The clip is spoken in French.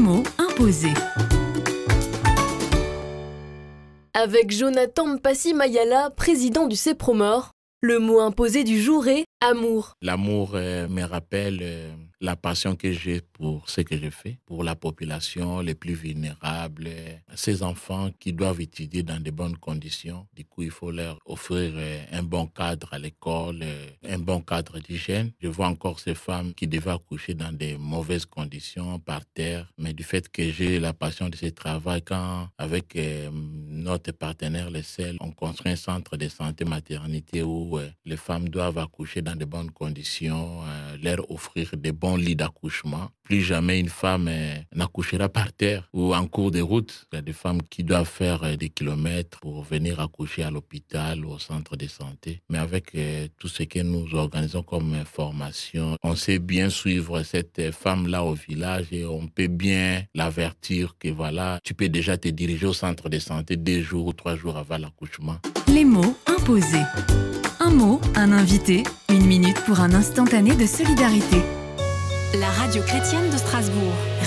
mot imposé. Avec Jonathan Mpassi Mayala, président du CEPROMOR, le mot imposé du jour est amour. L'amour me rappelle la passion que j'ai pour ce que je fais, pour la population les plus vulnérables, ces enfants qui doivent étudier dans de bonnes conditions. Du coup, il faut leur offrir un bon cadre à l'école, un bon cadre d'hygiène. Je vois encore ces femmes qui devaient accoucher dans de mauvaises conditions, par terre. Mais du fait que j'ai la passion de ce travail, quand avec notre partenaire, le CEL, on construit un centre de santé maternité où les femmes doivent accoucher dans de bonnes conditions, leur offrir de bons lits d'accouchement. Plus jamais une femme n'accouchera par terre ou en cours de route. Il y a des femmes qui doivent faire des kilomètres pour venir accoucher à l'hôpital ou au centre de santé. Mais avec tout ce que nous organisons comme formation, on sait bien suivre cette femme-là au village et on peut bien l'avertir que voilà, tu peux déjà te diriger au centre de santé 2 jours ou 3 jours avant l'accouchement. Les mots imposés. Un mot, un invité, 1 minute pour un instantané de solidarité. La radio chrétienne de Strasbourg.